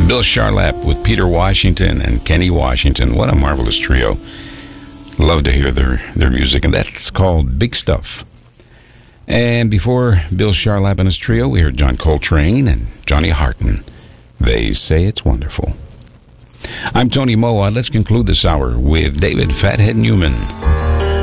Bill Charlap with Peter Washington and Kenny Washington. What a marvelous trio. Love to hear their music, and that's called Big Stuff. And before Bill Charlap and his trio, we heard John Coltrane and Johnny Harton. They Say It's Wonderful. I'm Tony Moa. Let's conclude this hour with David Fathead Newman.